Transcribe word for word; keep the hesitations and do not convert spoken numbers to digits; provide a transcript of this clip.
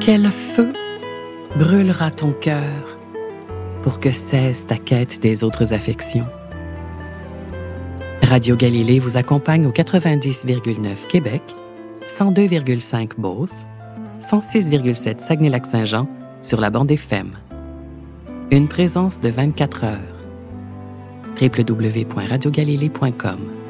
Quel feu brûlera ton cœur pour que cesse ta quête des autres affections? Radio Galilée vous accompagne au quatre-vingt-dix virgule neuf Québec, cent deux virgule cinq Beauce, cent six virgule sept Saguenay-Lac-Saint-Jean sur la bande F M. Une présence de vingt-quatre heures. w w w point radio galilée point com